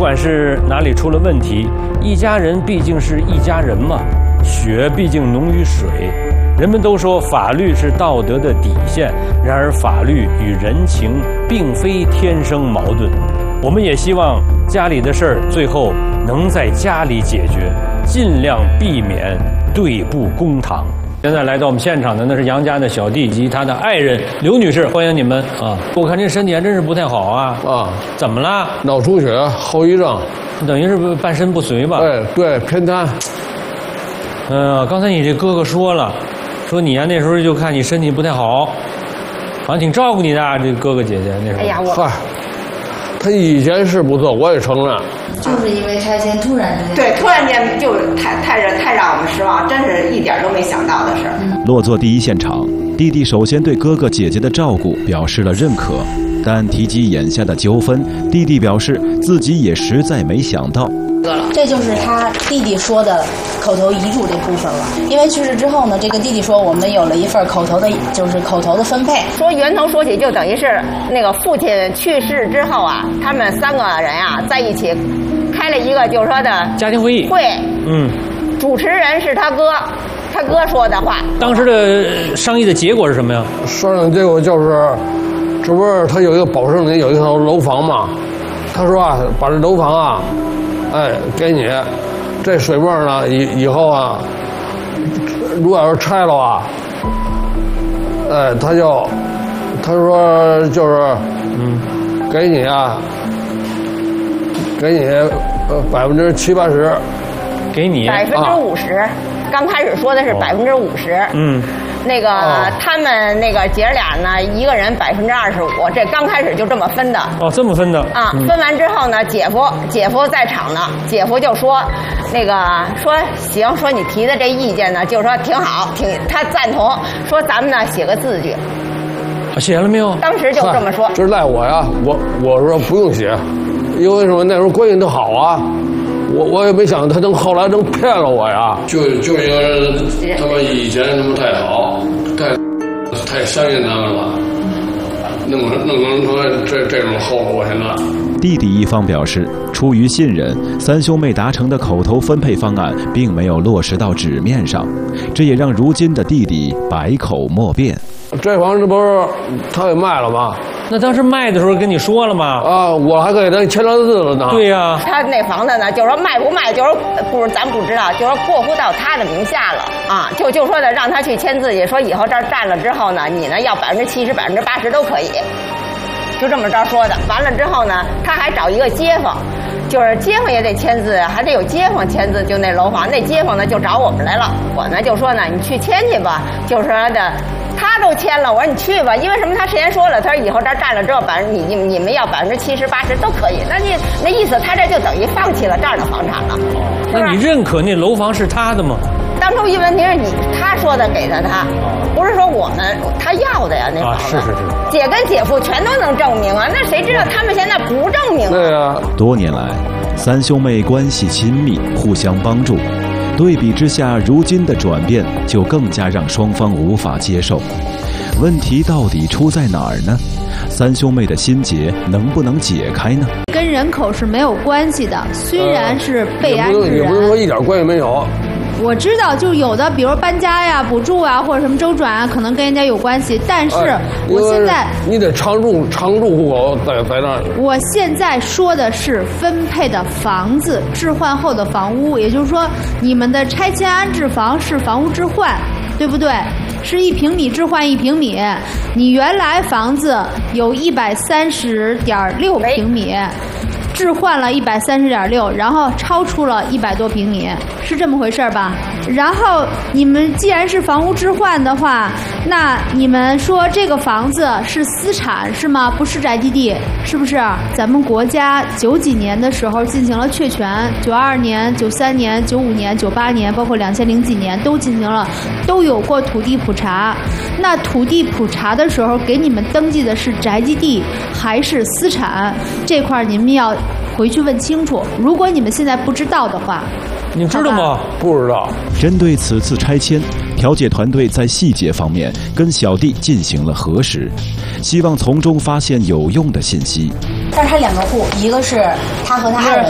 管是哪里出了问题，一家人毕竟是一家人嘛，血毕竟浓于水。人们都说法律是道德的底线，然而法律与人情并非天生矛盾。我们也希望家里的事儿最后能在家里解决，尽量避免对簿公堂。现在来到我们现场的那是杨家的小弟及他的爱人刘女士，欢迎你们啊！我看这身体还真是不太好啊！啊，怎么了？ 脑出血后遗症， 等于是半身不遂吧？ 哎，对，偏瘫。 刚才你这哥哥说了，说你呀那时候就看你身体不太好，好像挺照顾你的这哥哥姐姐那时候。 哎呀， 他以前是不错，我也承认。 就是因为拆迁突然之间， 对，突然间就太让我们失望，真是一点都没想到的事儿。 落座第一现场，弟弟首先对哥哥姐姐的照顾表示了认可，但提及眼下的纠纷，弟弟表示自己也实在没想到。 这就是他弟弟说的口头遗嘱这部分了。因为去世之后呢，这个弟弟说我们有了一份口头的分配。 说源头说起，就等于是那个父亲去世之后啊，他们3个人啊在一起开了一个就是说的家庭会议。 主持人是他哥说的话。 当时的商议的结果是什么呀？ 商量结果就是，这不是他有一个保胜里有一套楼房嘛？他说啊，把这楼房啊，哎，给你，这水泵呢，以后啊，如果要是拆了啊，哎，他说就是，给你啊，给你70%、80%，给你 50%。刚开始说的是50%。那个他们那个姐俩呢，一个人25%，这刚开始就这么分的。 哦，这么分的啊！分完之后呢，姐夫在场呢，姐夫就说，那个说行，说你提的这意见呢，就是说挺好，他赞同，说咱们呢写个字据。 写了没有？ 当时就这么说。 这赖我呀，我说不用写，因为什么？那时候关系都好啊。我也没想他后来能骗了我呀，就因为他们以前他们太好，太相信他们了，弄成这种后果。现在弟弟一方表示，出于信任，三兄妹达成的口头分配方案并没有落实到纸面上，这也让如今的弟弟百口莫辩。 这房子不是他给卖了吗？ 那当时卖的时候跟你说了吗？ 啊，我还给他签了字了呢。 对呀， 他那房子呢，就是说卖不卖，就是说咱不知道，就是说过户到他的名下了啊，就说的让他去签字去，说以后这儿占了之后呢，你呢要70%、80%都可以，就这么着说的。完了之后呢，他还找一个街坊。就是街坊也得签字，还得有街坊签字。就那楼房，那街坊呢就找我们来了，我呢就说呢，你去签去吧。就是说的，他都签了，我说你去吧，因为什么？他事先说了，他说以后这儿占了之后，你们要70%、80%都可以。那意思，他这就等于放弃了这儿的房产了。 那你认可那楼房是他的吗？ 当初一问题是他说的给他，不是说他要的呀。那房子是。 姐跟姐夫全都能证明啊，那谁知道他们现在不证明啊？ 对啊。 多年来，三兄妹关系亲密，互相帮助。对比之下，如今的转变就更加让双方无法接受。问题到底出在哪儿呢？三兄妹的心结能不能解开呢？ 跟人口是没有关系的，虽然是被安置人， 也不是说一点关系没有。 我知道，就有的，比如搬家呀、补助啊，或者什么周转啊，可能跟人家有关系。但是我现在， 你得常住户口在那里。 我现在说的是分配的房子置换后的房屋，也就是说，你们的拆迁安置房是房屋置换，对不对？是1平米置换1平米，你原来房子有130.6平米。置换了130.6，然后超出了100多平米，是这么回事吧？然后你们既然是房屋置换的话，那你们说这个房子是私产是吗？不是宅基地，是不是？咱们国家90几年的时候进行了确权，92年、93年、95年、98年，包括2000几年都有过土地普查。那土地普查的时候给你们登记的是宅基地还是私产？这块你们要回去问清楚。如果你们现在不知道的话， 你知道吗？ 不知道。 针对此次拆迁，调解团队在细节方面跟小弟进行了核实，希望从中发现有用的信息。 但是他2个户，一个是他和他爱人。